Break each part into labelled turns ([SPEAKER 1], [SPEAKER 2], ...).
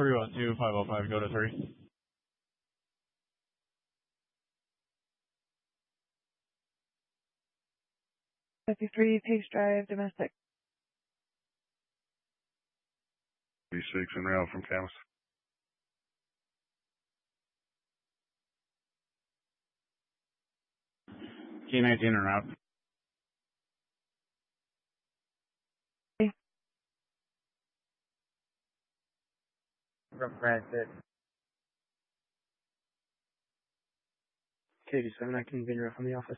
[SPEAKER 1] 312-505, go to 3.
[SPEAKER 2] 53 Pace Drive, domestic.
[SPEAKER 3] 36 en route from Camas.
[SPEAKER 1] K19 en route.
[SPEAKER 4] From Transit. K87, I can video from the office.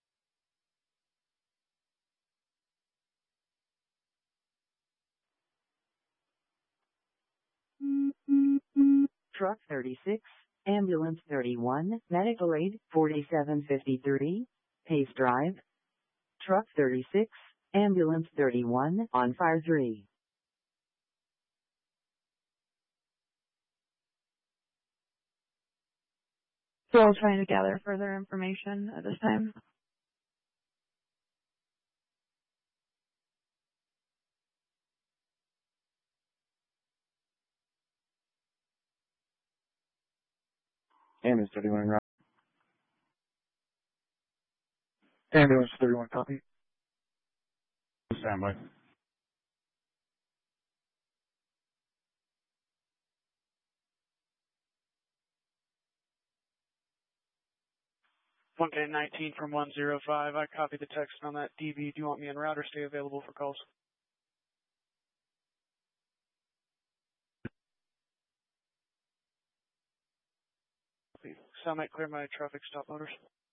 [SPEAKER 5] Truck 36, Ambulance 31, Medical Aid 4753, Pace Drive. Truck 36, Ambulance 31, on fire 3.
[SPEAKER 2] Still trying to gather further information at this time.
[SPEAKER 4] Ambulance 31 en route. Ambulance 31, copy.
[SPEAKER 1] Stand by.
[SPEAKER 6] One K19 from 105. I copied the text on that DB. Do you want me en route or stay available for calls? Sound might clear my traffic stop motors.